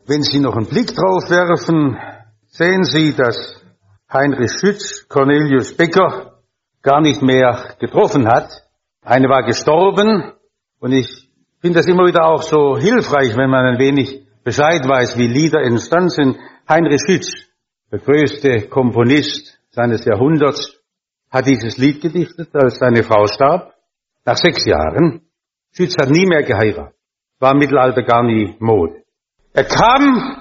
Wenn Sie noch einen Blick drauf werfen, sehen Sie, dass Heinrich Schütz Cornelius Becker gar nicht mehr getroffen hat. Eine war gestorben und ich finde das immer wieder auch so hilfreich, wenn man ein wenig Bescheid weiß, wie Lieder entstanden sind. Heinrich Schütz, der größte Komponist seines Jahrhunderts, hat dieses Lied gedichtet, als seine Frau starb. Nach 6 Jahren. Schütz hat nie mehr geheiratet. War im Mittelalter gar nie Mode. Er kam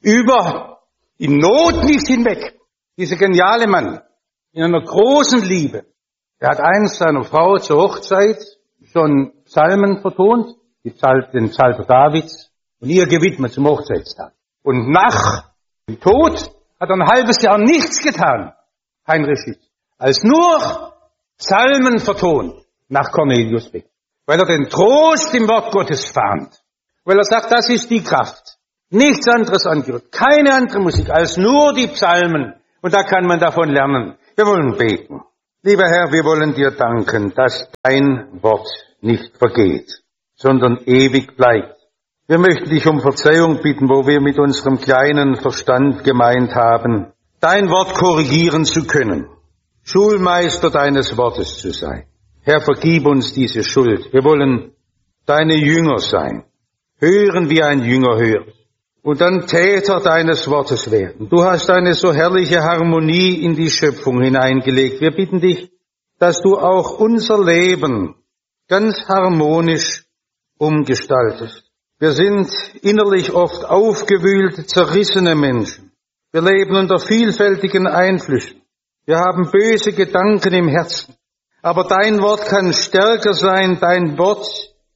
über die Not nicht hinweg. Dieser geniale Mann, in einer großen Liebe. Er hat einst seiner Frau zur Hochzeit schon Psalmen vertont, den Psalter Davids, und ihr gewidmet zum Hochzeitstag. Und nach dem Tod hat er ein halbes Jahr nichts getan, Heinrich Schütz, als nur Psalmen vertont nach Cornelius Becker. Weil er den Trost im Wort Gottes fand. Weil er sagt, das ist die Kraft. Nichts anderes angehört. Keine andere Musik als nur die Psalmen. Und da kann man davon lernen. Wir wollen beten. Lieber Herr, wir wollen dir danken, dass dein Wort nicht vergeht, sondern ewig bleibt. Wir möchten dich um Verzeihung bitten, wo wir mit unserem kleinen Verstand gemeint haben, dein Wort korrigieren zu können, Schulmeister deines Wortes zu sein. Herr, vergib uns diese Schuld. Wir wollen deine Jünger sein, hören wie ein Jünger hört und dann Täter deines Wortes werden. Du hast eine so herrliche Harmonie in die Schöpfung hineingelegt. Wir bitten dich, dass du auch unser Leben ganz harmonisch umgestaltest. Wir sind innerlich oft aufgewühlte, zerrissene Menschen. Wir leben unter vielfältigen Einflüssen. Wir haben böse Gedanken im Herzen. Aber dein Wort kann stärker sein. Dein Wort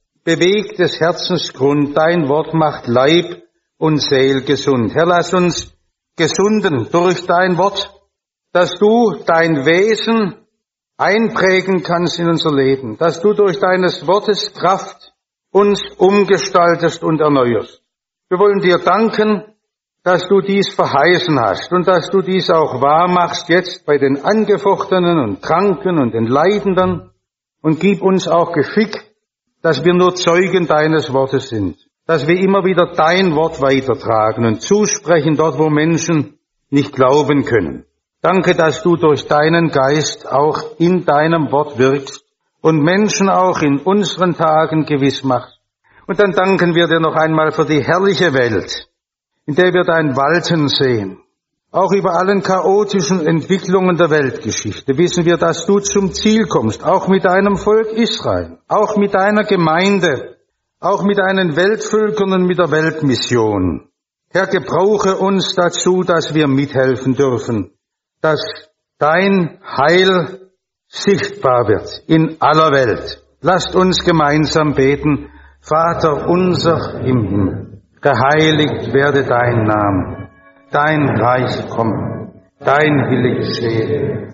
bewegt des Herzens Grund. Dein Wort macht Leib und Seel gesund. Herr, lass uns gesunden durch dein Wort, dass du dein Wesen einprägen kannst in unser Leben, dass du durch deines Wortes Kraft uns umgestaltest und erneuerst. Wir wollen dir danken, dass du dies verheißen hast und dass du dies auch wahr machst jetzt bei den Angefochtenen und Kranken und den Leidenden, und gib uns auch Geschick, dass wir nur Zeugen deines Wortes sind, dass wir immer wieder dein Wort weitertragen und zusprechen dort, wo Menschen nicht glauben können. Danke, dass du durch deinen Geist auch in deinem Wort wirkst und Menschen auch in unseren Tagen gewiss machst. Und dann danken wir dir noch einmal für die herrliche Welt, in der wir dein Walten sehen. Auch über allen chaotischen Entwicklungen der Weltgeschichte wissen wir, dass du zum Ziel kommst, auch mit deinem Volk Israel, auch mit deiner Gemeinde, auch mit deinen Weltvölkern und mit der Weltmission. Herr, gebrauche uns dazu, dass wir mithelfen dürfen, dass dein Heil sichtbar wird in aller Welt. Lasst uns gemeinsam beten. Vater unser im Himmel, geheiligt werde dein Name, dein Reich komme, dein Wille geschehe,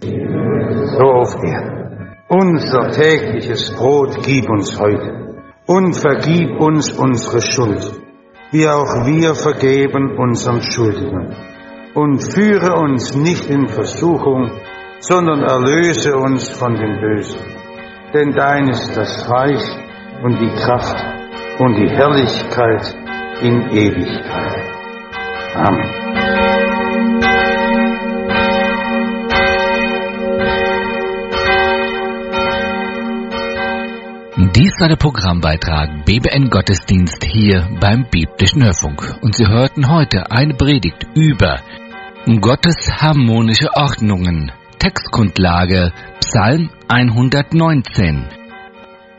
so auf Erden. Unser tägliches Brot gib uns heute und vergib uns unsere Schuld, wie auch wir vergeben unseren Schuldigern. Und führe uns nicht in Versuchung, sondern erlöse uns von dem Bösen. Denn dein ist das Reich und die Kraft und die Herrlichkeit in Ewigkeit. Amen. Dies war der Programmbeitrag BBN Gottesdienst hier beim Biblischen Hörfunk. Und Sie hörten heute eine Predigt über Gottes harmonische Ordnungen. Textgrundlage Psalm 119.